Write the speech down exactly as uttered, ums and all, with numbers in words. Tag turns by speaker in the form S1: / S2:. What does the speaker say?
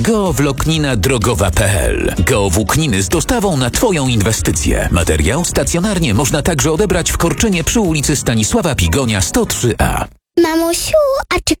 S1: geowłóknina drogowa kropka p l. Geowłókniny z dostawą na Twoją inwestycję. Materiał stacjonarnie można także odebrać w Korczynie przy ulicy Stanisława Pigonia sto trzy a.
S2: Mamusiu, a czy